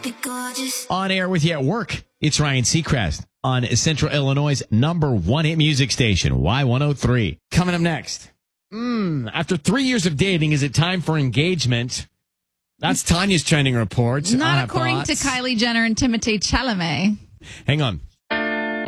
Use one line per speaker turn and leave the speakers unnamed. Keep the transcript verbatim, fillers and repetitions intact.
On air with you at work, it's Ryan Seacrest on Central Illinois' number one hit music station, Y one oh three. Coming up next, mm, after three years of dating, is it time for engagement? That's Tanya's trending report.
Not according to Kylie Jenner and Timothée Chalamet.
Hang on.